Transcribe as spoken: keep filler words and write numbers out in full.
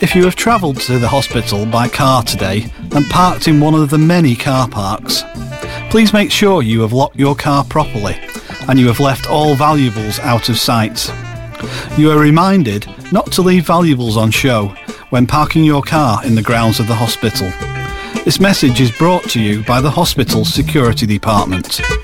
If you have travelled to the hospital by car today and parked in one of the many car parks, please make sure you have locked your car properly and you have left all valuables out of sight. You are reminded not to leave valuables on show when parking your car in the grounds of the hospital. This message is brought to you by the hospital's security department.